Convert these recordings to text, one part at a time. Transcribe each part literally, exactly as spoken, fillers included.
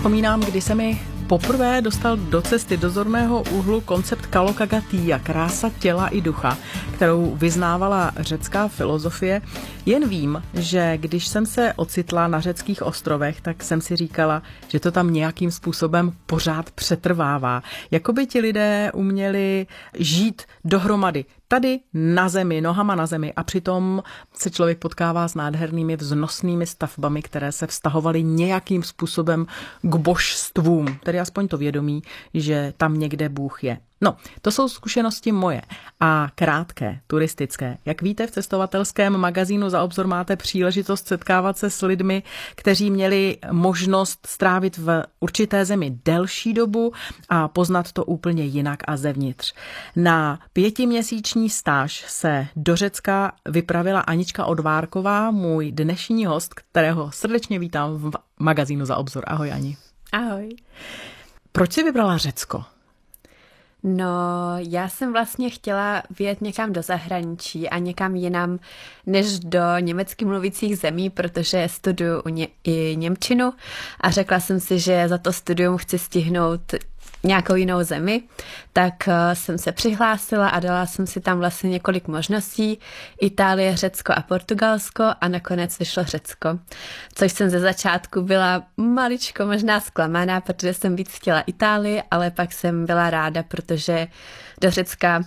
vzpomínám, kdy se mi poprvé dostal do cesty do zorného úhlu koncept kalokagatia, krása těla i ducha, kterou vyznávala řecká filozofie. Jen vím, že když jsem se ocitla na řeckých ostrovech, tak jsem si říkala, že to tam nějakým způsobem pořád přetrvává. Jakoby ti lidé uměli žít dohromady. Tady na zemi, nohama na zemi a přitom se člověk potkává s nádhernými vznosnými stavbami, které se vztahovaly nějakým způsobem k božstvům, tedy aspoň to vědomí, že tam někde Bůh je. No, to jsou zkušenosti moje a krátké, turistické. Jak víte, v cestovatelském magazínu Za obzor máte příležitost setkávat se s lidmi, kteří měli možnost strávit v určité zemi delší dobu a poznat to úplně jinak a zevnitř. Na pětiměsíční stáž se do Řecka vypravila Anička Odvárková, můj dnešní host, kterého srdečně vítám v magazínu Za obzor. Ahoj, Ani. Ahoj. Proč jsi vybrala Řecko? No, já jsem vlastně chtěla vyjet někam do zahraničí a někam jinam než do německy mluvících zemí, protože studuju ně- i němčinu a řekla jsem si, že za to studium chci stihnout nějakou jinou zemi, tak jsem se přihlásila a dala jsem si tam vlastně několik možností. Itálie, Řecko a Portugalsko a nakonec vyšlo Řecko. Což jsem ze začátku byla maličko možná zklamaná, protože jsem víc chtěla Itálii, ale pak jsem byla ráda, protože do Řecka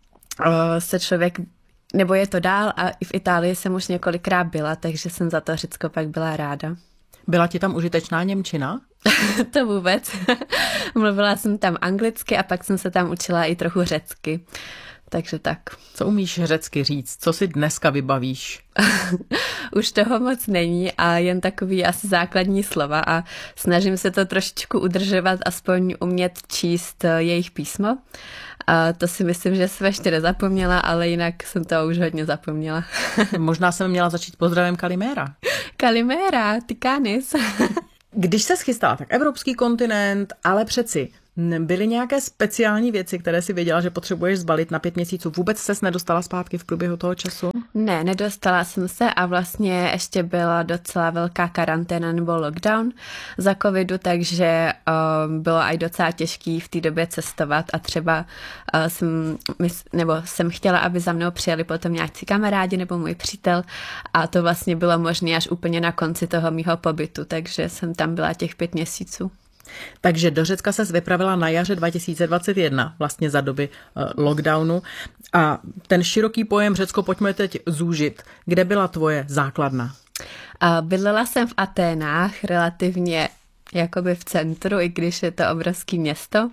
se člověk, nebo je to dál a i v Itálii jsem už několikrát byla, takže jsem za to Řecko pak byla ráda. Byla ti tam užitečná němčina? To vůbec. Mluvila jsem tam anglicky a pak jsem se tam učila i trochu řecky. Takže tak. Co umíš řecky říct? Co si dneska vybavíš? Už toho moc není a jen takový asi základní slova a snažím se to trošičku udržovat, aspoň umět číst jejich písmo. A to si myslím, že jsem ještě nezapomněla, ale jinak jsem to už hodně zapomněla. Možná jsem měla začít pozdravem Kalimera. Kalimera, Tikanis. Když se schystala, tak evropský kontinent, ale přeci byly nějaké speciální věci, které si věděla, že potřebuješ zbalit na pět měsíců. Vůbec ses nedostala zpátky v průběhu toho času? Ne, nedostala jsem se a vlastně ještě byla docela velká karanténa nebo lockdown za covidu, takže um, bylo aj docela těžký v té době cestovat a třeba uh, jsem, nebo jsem chtěla, aby za mnou přijeli potom nějaký kamarádi nebo můj přítel a to vlastně bylo možné až úplně na konci toho mýho pobytu, takže jsem tam byla těch pět měsíců. Takže do Řecka ses vypravila na jaře dva tisíce dvacet jedna, vlastně za doby uh, lockdownu. A ten široký pojem Řecko pojďme teď zúžit. Kde byla tvoje základna? Uh, bydlela jsem v Aténách, relativně jakoby v centru, i když je to obrovské město.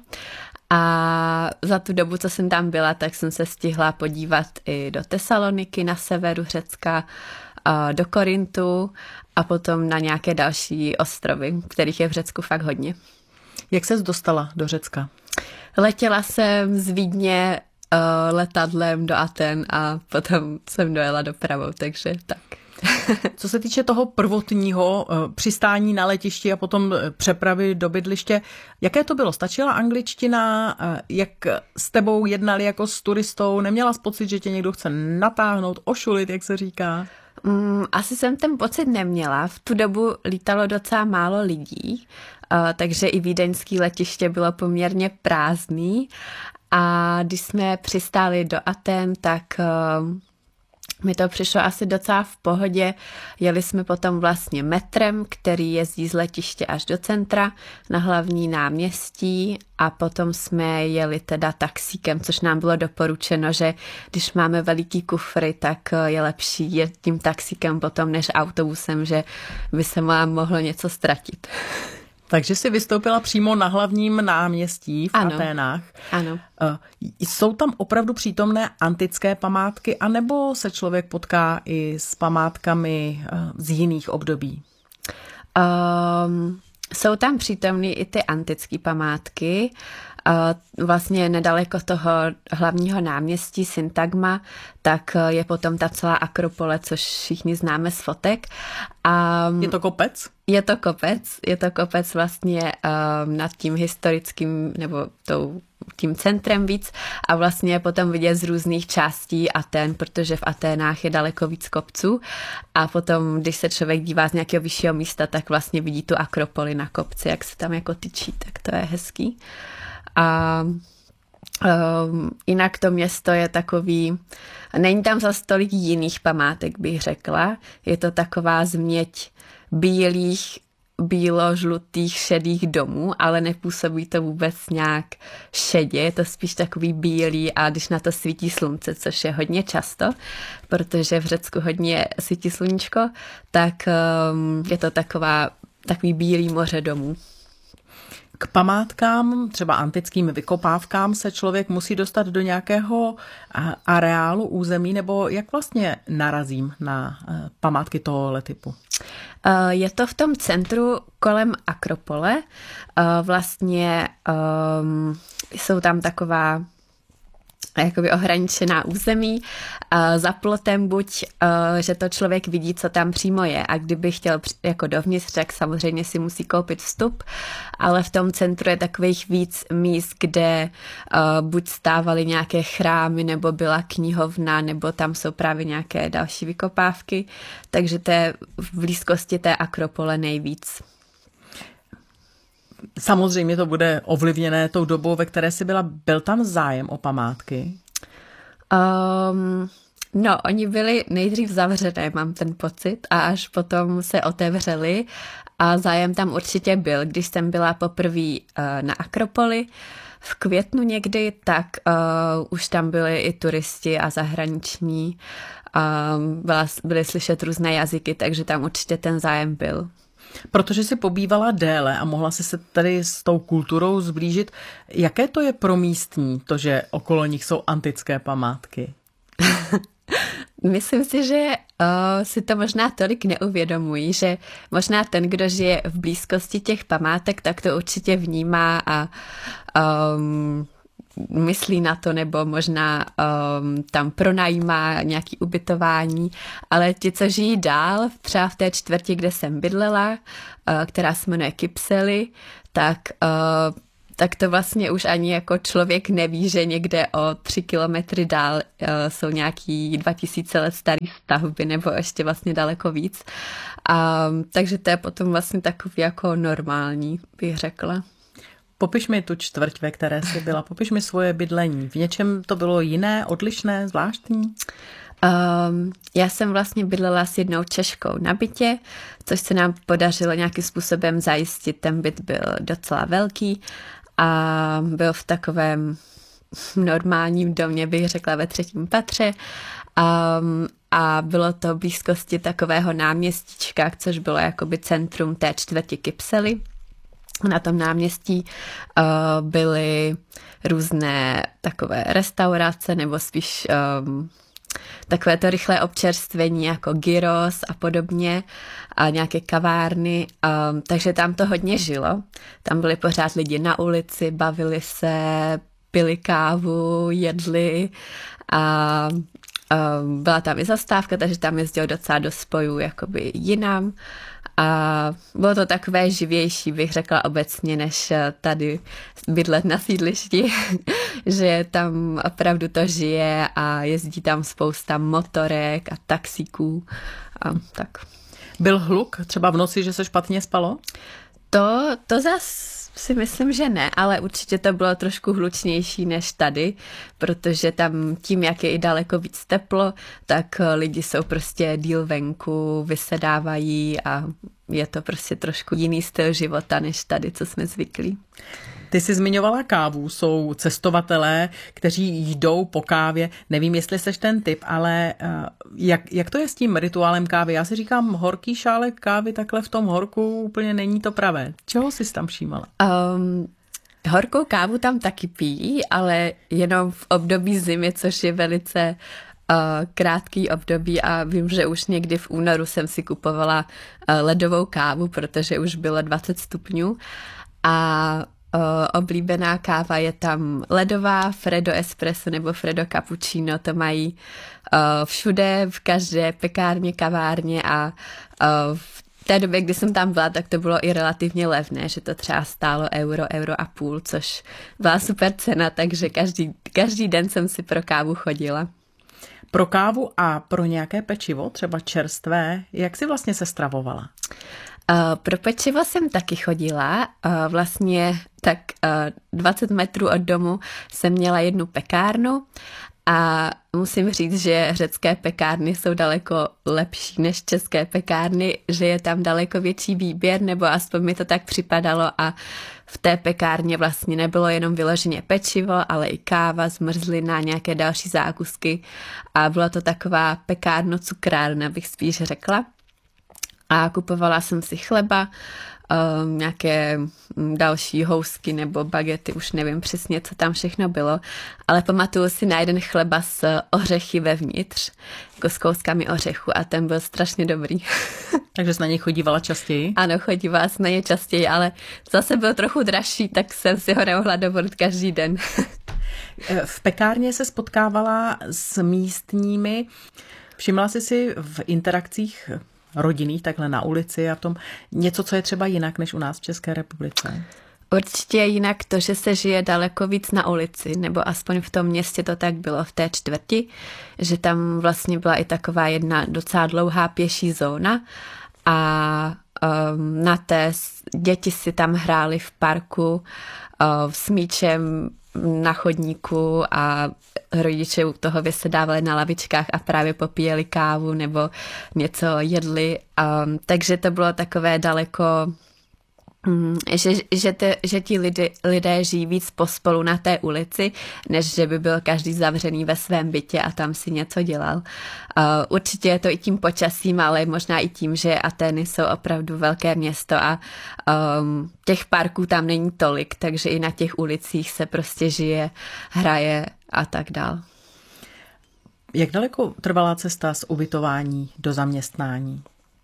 A za tu dobu, co jsem tam byla, tak jsem se stihla podívat i do Tesaloniky na severu Řecka, do Korintu a potom na nějaké další ostrovy, kterých je v Řecku fakt hodně. Jak ses dostala do Řecka? Letěla jsem z Vídně uh, letadlem do Aten a potom jsem dojela dopravou, takže tak. Co se týče toho prvotního uh, přistání na letišti a potom uh, přepravy do bydliště, jaké to bylo? Stačila angličtina? Uh, jak s tebou jednali jako s turistou? Neměla jsi pocit, že tě někdo chce natáhnout, ošulit, jak se říká? Mm, asi jsem ten pocit neměla. V tu dobu lítalo docela málo lidí, uh, takže i vídeňské letiště bylo poměrně prázdný. A když jsme přistáli do Aten, tak uh, mi to přišlo asi docela v pohodě. Jeli jsme potom vlastně metrem, který jezdí z letiště až do centra na hlavní náměstí a potom jsme jeli teda taxíkem, což nám bylo doporučeno, že když máme veliký kufry, tak je lepší jet tím taxíkem potom než autobusem, že by se vám mohlo něco ztratit. Takže jsi vystoupila přímo na hlavním náměstí v ano, Aténách. Ano. Jsou tam opravdu přítomné antické památky, anebo se člověk potká i s památkami z jiných období? Um, jsou tam přítomné i ty antické památky. Vlastně nedaleko toho hlavního náměstí Syntagma, tak je potom ta celá Akropole, což všichni známe z fotek. A je to kopec? Je to kopec, je to kopec vlastně um, nad tím historickým nebo tou, tím centrem víc a vlastně je potom vidět z různých částí Aten, protože v Aténách je daleko víc kopců a potom, když se člověk dívá z nějakého vyššího místa, tak vlastně vidí tu Akropoli na kopci, jak se tam jako tyčí, tak to je hezký. A um, jinak to město je takový, není tam zase tolik jiných památek, bych řekla, je to taková změť bílých, bílo-žlutých, šedých domů, ale nepůsobí to vůbec nějak šedě, je to spíš takový bílý a když na to svítí slunce, což je hodně často, protože v Řecku hodně svítí sluníčko, tak um, je to taková, takový bílý moře domů. K památkám, třeba antickým vykopávkám se člověk musí dostat do nějakého areálu, území, nebo jak vlastně narazím na památky tohohle typu? Je to v tom centru kolem Akropole. Vlastně um, jsou tam taková jakoby ohraničená území. Za plotem buď, že to člověk vidí, co tam přímo je a kdyby chtěl jako dovnitř, tak samozřejmě si musí koupit vstup, ale v tom centru je takových víc míst, kde buď stávaly nějaké chrámy, nebo byla knihovna, nebo tam jsou právě nějaké další vykopávky, takže to je v blízkosti té Akropole nejvíc. Samozřejmě to bude ovlivněné tou dobou, ve které jsi byla. Byl tam zájem o památky? Um, no, oni byli nejdřív zavřené, mám ten pocit, a až potom se otevřeli a zájem tam určitě byl. Když jsem byla poprvé uh, na Akropoli v květnu někdy, tak uh, už tam byli i turisti a zahraniční. Um, byla, byly slyšet různé jazyky, takže tam určitě ten zájem byl. Protože jsi pobývala déle a mohla si se tady s tou kulturou zblížit. Jaké to je pro místní, to, že okolo nich jsou antické památky? Myslím si, že uh, si to možná tolik neuvědomují, že možná ten, kdo žije v blízkosti těch památek, tak to určitě vnímá a um, myslí na to, nebo možná um, tam pronajímá nějaké ubytování, ale ti, co žijí dál, třeba v té čtvrti, kde jsem bydlela, uh, která se jmenuje Kypsely, tak, uh, tak to vlastně už ani jako člověk neví, že někde o tři kilometry dál uh, jsou nějaký dva tisíce let starý stavby, nebo ještě vlastně daleko víc. Um, takže to je potom vlastně takový jako normální, bych řekla. Popiš mi tu čtvrť, ve které jsi byla, popiš mi svoje bydlení. V něčem to bylo jiné, odlišné, zvláštní? Um, já jsem vlastně bydlela s jednou Češkou na bytě, což se nám podařilo nějakým způsobem zajistit. Ten byt byl docela velký a byl v takovém normálním domě, bych řekla, ve třetím patře. Um, a bylo to v blízkosti takového náměstíčka, což bylo jakoby centrum té čtvrti Kypsely. Na tom náměstí uh, byly různé takové restaurace nebo spíš um, takové to rychlé občerstvení jako gyros a podobně a nějaké kavárny, um, takže tam to hodně žilo. Tam byli pořád lidi na ulici, bavili se, pili kávu, jedli a um, byla tam i zastávka, takže tam jezdil docela do spojů jakoby jinam. A bylo to takové živější, bych řekla obecně, než tady bydlet na sídlišti, že tam opravdu to žije a jezdí tam spousta motorek a taxíků a tak. Byl hluk třeba v noci, že se špatně spalo? To, to zas si myslím, že ne, ale určitě to bylo trošku hlučnější než tady, protože tam tím, jak je i daleko víc teplo, tak lidi jsou prostě díl venku, vysedávají a je to prostě trošku jiný styl života než tady, co jsme zvyklí. Ty jsi zmiňovala kávu, jsou cestovatelé, kteří jdou po kávě. Nevím, jestli seš ten typ, ale jak, jak to je s tím rituálem kávy? Já si říkám, horký šálek kávy takhle v tom horku úplně není to pravé. Čeho jsi tam všímala? Um, horkou kávu tam taky pijí, ale jenom v období zimy, což je velice uh, krátký období a vím, že už někdy v únoru jsem si kupovala uh, ledovou kávu, protože už bylo dvacet stupňů a oblíbená káva je tam ledová, Freddo espresso nebo Freddo cappuccino, to mají uh, všude, v každé pekárně, kavárně a uh, v té době, kdy jsem tam byla, tak to bylo i relativně levné, že to třeba stálo euro, euro a půl, což byla super cena, takže každý, každý den jsem si pro kávu chodila. Pro kávu a pro nějaké pečivo, třeba čerstvé, jak jsi vlastně se stravovala? Uh, pro pečivo jsem taky chodila. Uh, vlastně tak uh, dvacet metrů od domu jsem měla jednu pekárnu a musím říct, že řecké pekárny jsou daleko lepší než české pekárny, že je tam daleko větší výběr, nebo aspoň mi to tak připadalo a v té pekárně vlastně nebylo jenom vyloženě pečivo, ale i káva, zmrzlina, nějaké další zákusky a byla to taková pekárno cukrárna, bych spíš řekla. A kupovala jsem si chleba, um, nějaké další housky nebo bagety, už nevím přesně, co tam všechno bylo, ale pamatuju si na jeden chleba s ořechy vevnitř, jako s kouskami ořechu a ten byl strašně dobrý. Takže jsi na něj chodívala častěji? Ano, chodívala jsem na něj častěji, ale zase byl trochu dražší, tak jsem si ho nemohla dovolit každý den. V pekárně se spotkávala s místními. Všimla jsi si v interakcích rodinných, takhle na ulici a v tom něco, co je třeba jinak než u nás v České republice? Určitě jinak to, že se žije daleko víc na ulici, nebo aspoň v tom městě to tak bylo v té čtvrti, že tam vlastně byla i taková jedna docela dlouhá pěší zóna a um, na té děti si tam hrály v parku uh, s míčem na chodníku a rodiče u toho vysedávali na lavičkách a právě popíjeli kávu nebo něco jedli. Um, takže to bylo takové daleko, um, že, že, te, že ti lidé, lidé žijí víc pospolu na té ulici, než že by byl každý zavřený ve svém bytě a tam si něco dělal. Uh, určitě je to i tím počasím, ale možná i tím, že Atény jsou opravdu velké město a um, těch parků tam není tolik, takže i na těch ulicích se prostě žije, hraje a tak dál. Jak daleko trvala cesta z ubytování do zaměstnání?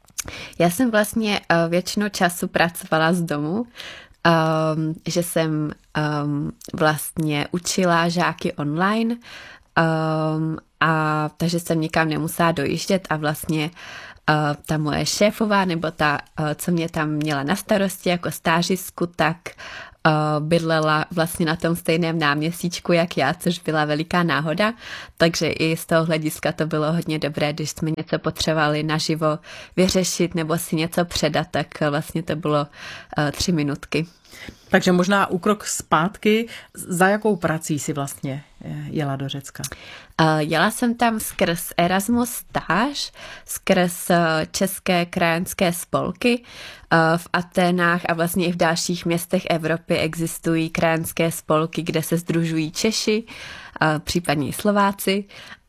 Já jsem vlastně uh, většinu času pracovala z domu, um, že jsem um, vlastně učila žáky online, um, a takže jsem nikam nemusela dojíždět a vlastně uh, ta moje šéfová nebo ta, uh, co mě tam měla na starosti jako stážistku, tak uh, bydlela vlastně na tom stejném náměstíčku jak já, což byla veliká náhoda, takže i z toho hlediska to bylo hodně dobré, když jsme něco potřebovali naživo vyřešit nebo si něco předat, tak vlastně to bylo uh, tři minutky. Takže možná úkrok zpátky, za jakou prací si vlastně jela do Řecka? Jela jsem tam skrz Erasmus stáž, skrz české krajanské spolky. V Aténách a vlastně i v dalších městech Evropy existují krajanské spolky, kde se sdružují Češi, případně Slováci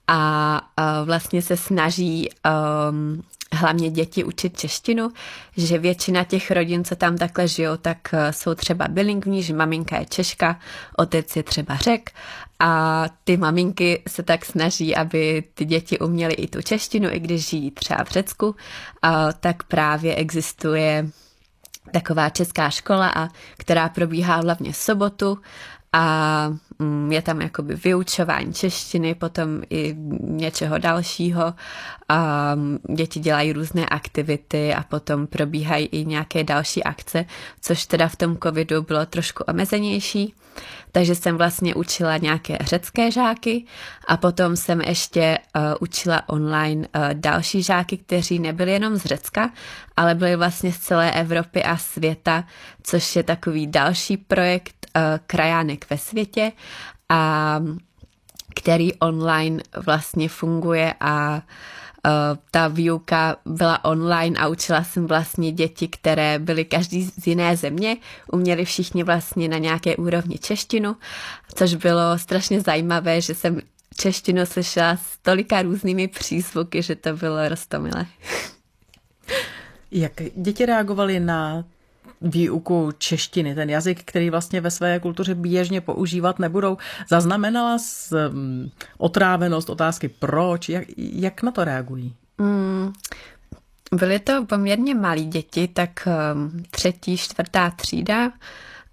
a vlastně se snaží um, hlavně děti učit češtinu, že většina těch rodin, co tam takhle žijou, tak jsou třeba bilingvní, že maminka je Češka, otec je třeba Řek a ty maminky se tak snaží, aby ty děti uměly i tu češtinu, i když žijí třeba v Řecku, a tak právě existuje taková česká škola, a která probíhá hlavně v sobotu a je tam jakoby vyučování češtiny, potom i něčeho dalšího. A děti dělají různé aktivity a potom probíhají i nějaké další akce, což teda v tom covidu bylo trošku omezenější. Takže jsem vlastně učila nějaké řecké žáky a potom jsem ještě uh, učila online uh, další žáky, kteří nebyli jenom z Řecka, ale byli vlastně z celé Evropy a světa, což je takový další projekt uh, krajánek ve světě, a který online vlastně funguje a Uh, ta výuka byla online a učila jsem vlastně děti, které byly každý z jiné země, uměli všichni vlastně na nějaké úrovni češtinu, což bylo strašně zajímavé, že jsem češtinu slyšela s tolika různými přízvuky, že to bylo roztomilé. Jak děti reagovaly na výuku češtiny, ten jazyk, který vlastně ve své kultuře běžně používat nebudou? Zaznamenala jsi otrávenost, otázky proč? Jak, jak na to reagují? Mm, byly to poměrně malí děti, tak um, třetí, čtvrtá třída.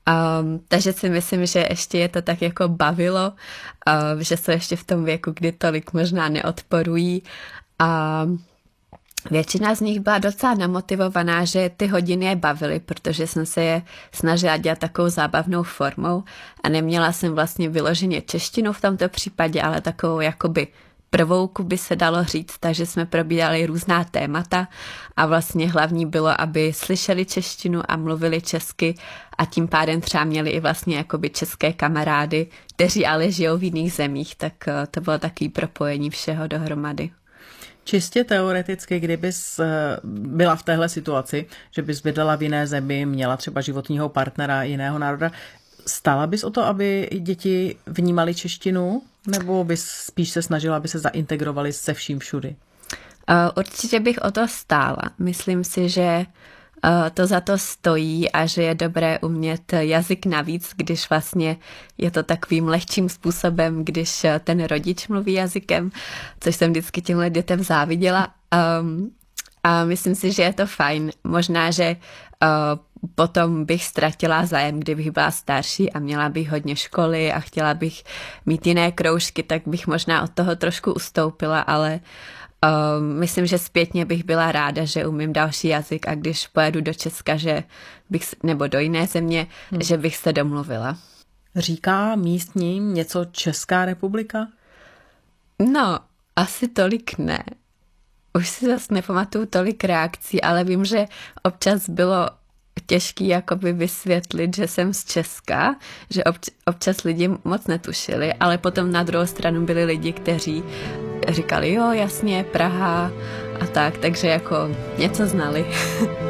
Um, takže si myslím, že ještě je to tak jako bavilo, uh, že jsou ještě v tom věku, kdy tolik možná neodporují a většina z nich byla docela namotivovaná, že ty hodiny je bavily, protože jsem se je snažila dělat takovou zábavnou formou a neměla jsem vlastně vyloženě češtinu v tomto případě, ale takovou jakoby prvouku by se dalo říct, takže jsme probírali různá témata a vlastně hlavní bylo, aby slyšeli češtinu a mluvili česky a tím pádem třeba měli i vlastně jakoby české kamarády, kteří ale žijou v jiných zemích, tak to bylo takový propojení všeho dohromady. Čistě teoreticky, kdybys byla v téhle situaci, že bys bydlela v jiné zemi, měla třeba životního partnera jiného národa, stála bys o to, aby děti vnímali češtinu, nebo bys spíš se snažila, aby se zaintegrovali se vším všudy? Určitě bych o to stála. Myslím si, že to za to stojí a že je dobré umět jazyk navíc, když vlastně je to takovým lehčím způsobem, když ten rodič mluví jazykem, což jsem vždycky těmhle dětem záviděla. Um, a myslím si, že je to fajn. Možná, že uh, potom bych ztratila zájem, kdybych byla starší a měla bych hodně školy a chtěla bych mít jiné kroužky, tak bych možná od toho trošku ustoupila, ale Uh, myslím, že zpětně bych byla ráda, že umím další jazyk a když pojedu do Česka, že bych, nebo do jiné země, hmm. že bych se domluvila. Říká místním něco Česká republika? No, asi tolik ne. Už si zase nepamatuju tolik reakcí, ale vím, že občas bylo těžký jakoby vysvětlit, že jsem z Česka, že obč- občas lidi moc netušili, ale potom na druhou stranu byli lidi, kteří říkali, jo, jasně, Praha a tak, takže jako něco znali.